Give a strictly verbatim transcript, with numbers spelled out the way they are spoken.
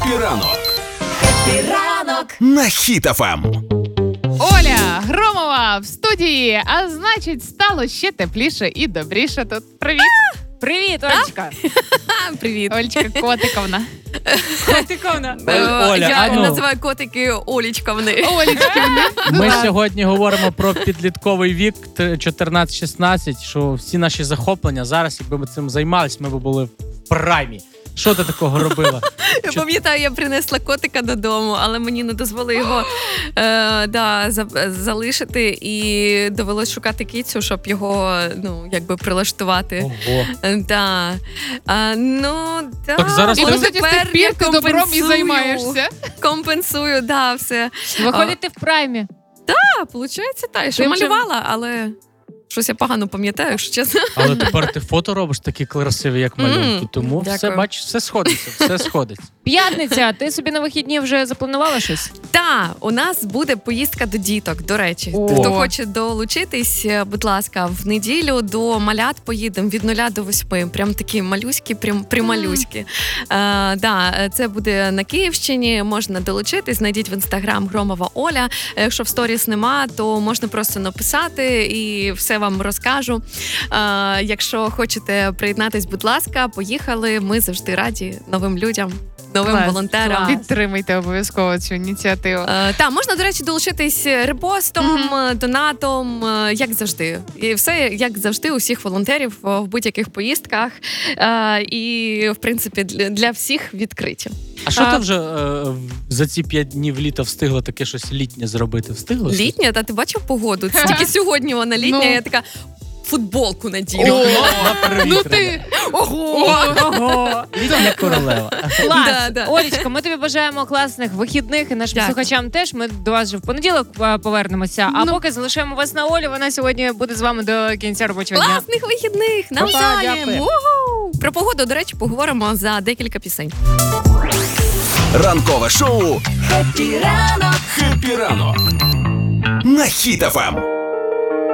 Хеппі ранок. Хеппі ранок на Хіт еф ем. Оля Громова в студії, а значить, стало ще тепліше і добріше тут. Привіт! Привіт, Олечка! Привіт. Ольчка Котиковна. Котиковна. Оля, Я Аню. називаю котики Олічковни. Олечківни. Ми сьогодні говоримо про підлітковий вік чотирнадцять-шістнадцять, що всі наші захоплення зараз, якби ми цим займалися, ми б були в праймі. Що ти такого робила? Я пам'ятаю, я принесла котика додому, але мені не дозволили його е, да, за, залишити, і довелось шукати кицю, щоб його, ну, якби прилаштувати. Ого. Да. А, ну, да. Так зараз І ти- по суті, з тих пір ти добром і компенсую. займаєшся. Компенсую, да, все. Виходить, ти в праймі. А, виходить, так, що Тим, чим- малювала, але щось я погано пам'ятаю, якщо чесно. Але тепер ти фото робиш такі красиві, як малюнки. Мм, Тому дякую. все, бачиш, все сходиться, все сходиться. П'ятниця, ти собі на вихідні вже запланувала щось? Так, у нас буде поїздка до діток, до речі. О. Хто хоче долучитись, будь ласка, в неділю до малят поїдемо від нуля до восьми. Прям такі малюські, прям прималюські. Е, да, це буде на Київщині, можна долучитись, знайдіть в інстаграм Громова Оля. Якщо в сторіс нема, то можна просто написати і все вам розкажу. Е, якщо хочете приєднатись, будь ласка, поїхали. Ми завжди раді новим людям. Новим Клас, волонтерам. клас. Підтримайте обов'язково цю ініціативу. Е, та, можна, до речі, долучитись репостом, Мгм. донатом, е, як завжди. І все, як завжди, у всіх волонтерів е, в будь-яких поїздках. Е, і, в принципі, для, для всіх відкриті. А що А- ти вже е, за ці п'ять днів літа встигла таке щось літнє зробити? Встигла? щось? Літня, та ти бачив погоду? Це тільки сьогодні вона літня, Ну. я така футболку надію. О, на перевітрення. Ну ти! Ого! Ого! Літня королева. Клас! Да, да. Олечка, ми тобі бажаємо класних вихідних і нашим Дякую. слухачам теж. Ми до вас вже в понеділок е, повернемося. А Ну. поки залишаємо вас на Олі, вона сьогодні буде з вами до кінця робочого дня. Класних вихідних! Па-па, Навзаєм! дякую. Уху! Про погоду, до речі, поговоримо за декілька пісень. Ранкове шоу «Хеппі ранок». Хеппі ранок на Хіт еф ем.